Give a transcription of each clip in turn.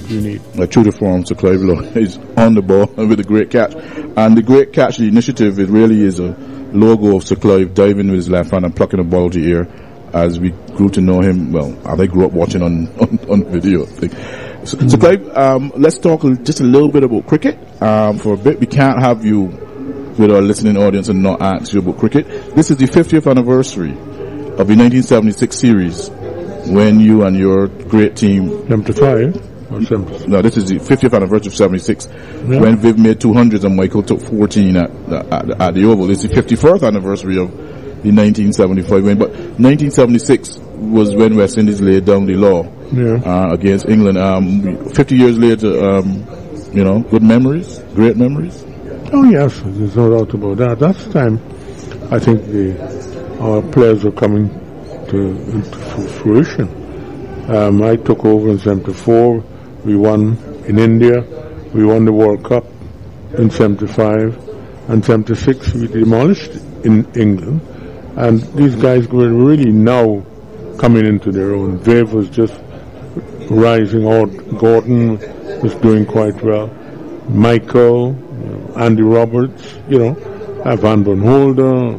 you need. True to form, Sir Clive Lloyd is on the ball with a great catch. And the great catch, the initiative, it really is a logo of Sir Clive diving with his left hand and plucking a ball to the air as we grew to know him. Well, I grew up watching on video, I think. So Clive, let's talk just a little bit about cricket for a bit. We can't have you with our listening audience and not ask you about cricket. This is the 50th anniversary of the 1976 series when you and your great team... 75 or 76? No, this is the 50th anniversary of 76 when Viv made 200s and Michael took 14 at the Oval. It's the 51st anniversary of the 1975 win. But 1976 was when West Indies laid down the law against England. 50 years later, good memories, great memories. Oh yes, there's no doubt about that. That's the time I think our players are coming into fruition. I took over in 74. We won in India. We won the World Cup in 75. And 76 we demolished in England. And these guys were really now coming into their own. Viv was just rising out. Gordon was doing quite well. Michael, Andy Roberts, Van Van Holder,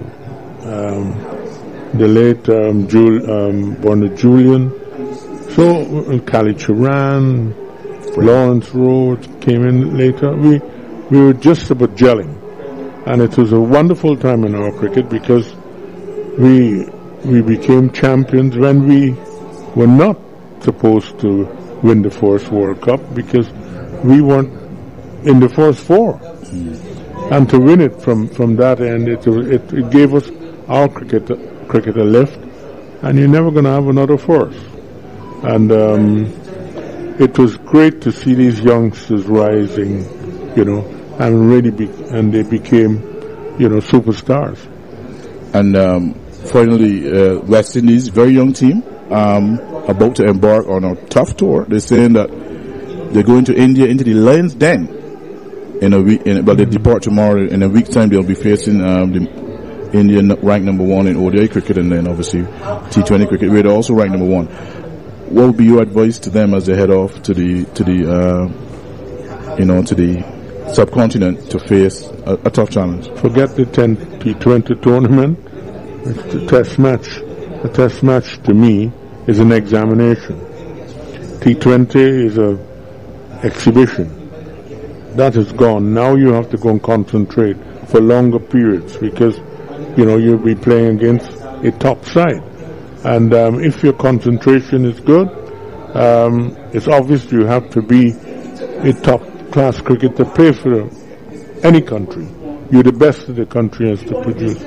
the late Bernard Julian. So Khalid Charan, Lawrence Rhodes came in later. We were just about gelling. And it was a wonderful time in our cricket because we became champions when we were not supposed to win the first World Cup because we weren't in the first four. And to win it from that end, it gave us our cricket a lift, and you're never going to have another first. And it was great to see these youngsters rising, and really and they became, superstars. And finally, West Indies, very young team, about to embark on a tough tour. They're saying that they're going to India, into the Lions' Den in a week. They depart tomorrow. In a week's time, they'll be facing the India ranked number 1 in ODI cricket, and then obviously T20 cricket, where they're also ranked number 1. What would be your advice to them as they head off to the subcontinent to face a tough challenge? Forget the T20 tournament. It's the test match. A test match to me is an examination. T20 is a exhibition. That is gone. Now you have to go and concentrate for longer periods because, you'll be playing against a top side. And if your concentration is good, it's obvious you have to be a top-class cricketer to play for any country. You're the best that the country has to produce.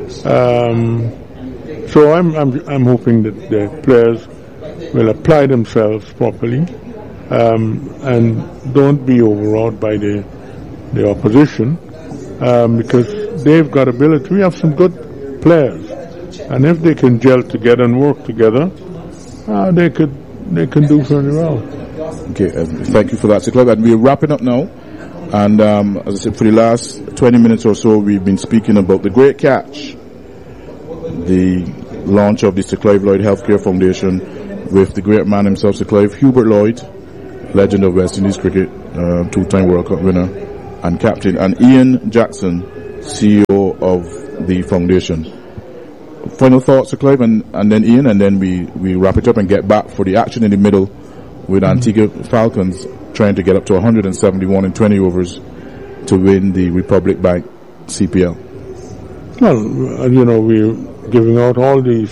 So I'm hoping that the players will apply themselves properly and don't be overawed by the opposition because they've got ability. We have some good players, and if they can gel together and work together, they can do very well. Okay, thank you for that, Sir Clive. And we're wrapping up now. And as I said, for the last 20 minutes or so, we've been speaking about the great catch, the launch of the Sir Clive Lloyd Healthcare Foundation with the great man himself, Sir Clive Hubert Lloyd, legend of West Indies cricket, 2-time World Cup winner and captain, and Ian Jackson, CEO of the foundation. Final thoughts, Sir Clive, and then Ian, and then we wrap it up and get back for the action in the middle with Antigua Falcons trying to get up to 171 in 20 overs to win the Republic Bank CPL. Well, we're giving out all these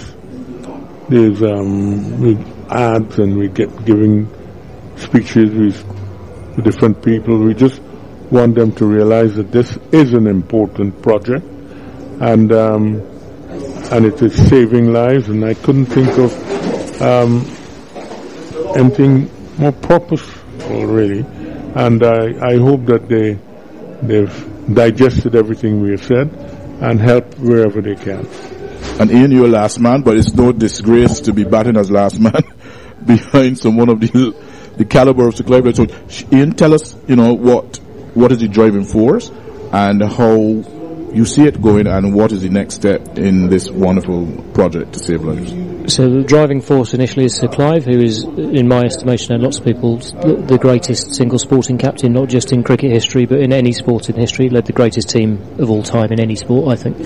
ads, and we giving speeches with different people. We just want them to realize that this is an important project, and it is saving lives. And I couldn't think of anything more purposeful, really. And I hope that they've digested everything we have said and help wherever they can. And Ian, you're last man, but it's no disgrace to be batting as last man behind someone of the caliber of Sir Clive. So, Ian, tell us, what is the driving force and how you see it going, and what is the next step in this wonderful project to save lives? So the driving force initially is Sir Clive, who is, in my estimation and lots of people's, the greatest single sporting captain, not just in cricket history, but in any sport in history. Led the greatest team of all time in any sport, I think.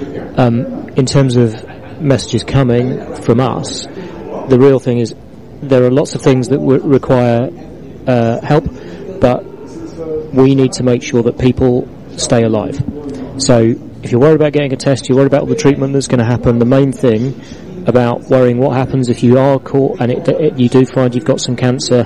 In terms of messages coming from us, the real thing is there are lots of things that require help, but we need to make sure that people stay alive. So if you're worried about getting a test, you're worried about all the treatment that's going to happen, the main thing about worrying what happens if you are caught and you do find you've got some cancer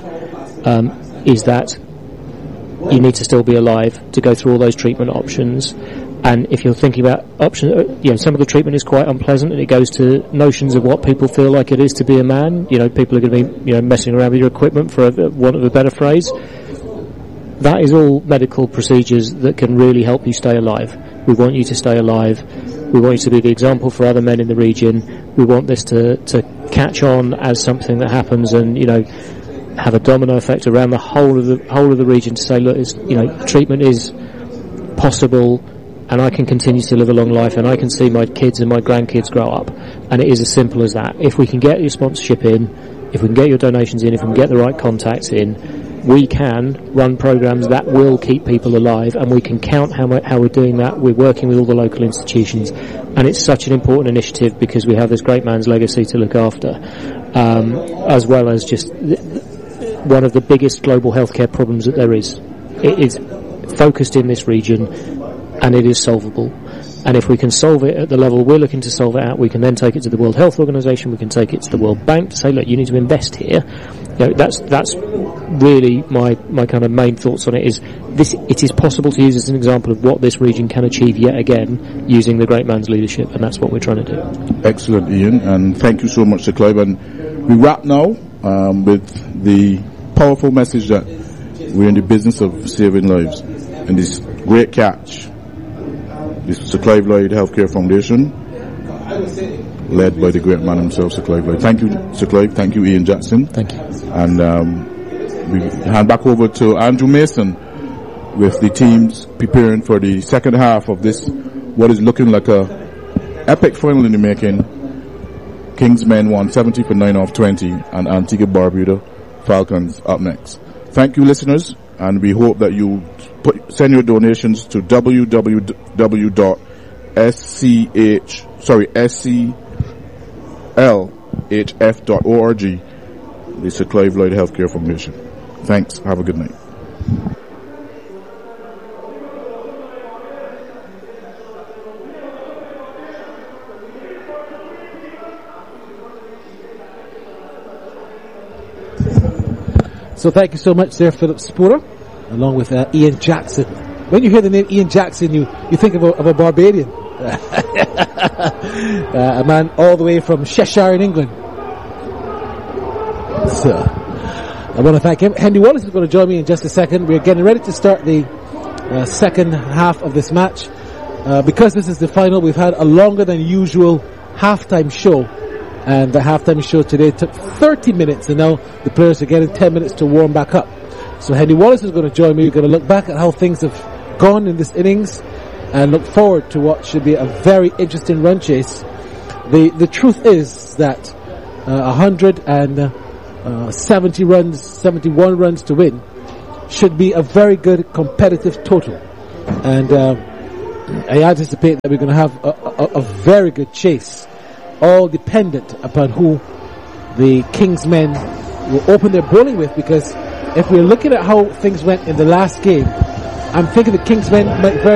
is that you need to still be alive to go through all those treatment options. And if you're thinking about options, some of the treatment is quite unpleasant, and it goes to notions of what people feel like it is to be a man. People are going to be messing around with your equipment, for want of a better phrase. That is all medical procedures that can really help you stay alive. We want you to stay alive. We want you to be the example for other men in the region. We want this to catch on as something that happens, and have a domino effect around the whole of the region to say, look, treatment is possible, and I can continue to live a long life, and I can see my kids and my grandkids grow up. And it is as simple as that. If we can get your sponsorship in, if we can get your donations in, if we can get the right contacts in, we can run programs that will keep people alive, and we can count how we're doing that. We're working with all the local institutions, and it's such an important initiative because we have this great man's legacy to look after, as well as just one of the biggest global healthcare problems that there is. It is focused in this region, and it is solvable. And if we can solve it at the level we're looking to solve it at, we can then take it to the World Health Organization, we can take it to the World Bank to say, look, you need to invest here. That's really my kind of main thoughts on it. It is possible to use as an example of what this region can achieve yet again using the great man's leadership, and that's what we're trying to do. Excellent, Ian, and thank you so much, Sir Clive. And we wrap now with the powerful message that we're in the business of saving lives, and this great catch. This is Sir Clive Lloyd Healthcare Foundation, led by the great man himself, Sir Clive Lloyd. Thank you, Sir Clive. Thank you, Ian Jackson. Thank you. And we hand back over to Andrew Mason with the teams preparing for the second half of this, what is looking like a epic final in the making. King's Men won 70 for 9 off 20, and Antigua Barbuda Falcons up next. Thank you, listeners, and we hope that you send your donations to www.sclhf.org, the Sir Clive Lloyd Healthcare Foundation. Thanks. Have a good night. So thank you so much there, Philip Spora, along with Ian Jackson. When you hear the name Ian Jackson, you think of a Barbadian. A man all the way from Cheshire in England. So, I want to thank him. Henry Wallace is going to join me in just a second. We're getting ready to start the second half of this match. Because this is the final, we've had a longer than usual halftime show. And the halftime show today took 30 minutes, and now the players are getting 10 minutes to warm back up. So Henry Wallace is going to join me. We're going to look back at how things have gone in this innings and look forward to what should be a very interesting run chase. The truth is that 170 runs, 71 runs to win should be a very good competitive total. And I anticipate that we're going to have a very good chase, all dependent upon who the King's Men will open their bowling with, because if we're looking at how things went in the last game, I'm thinking the King's Men might very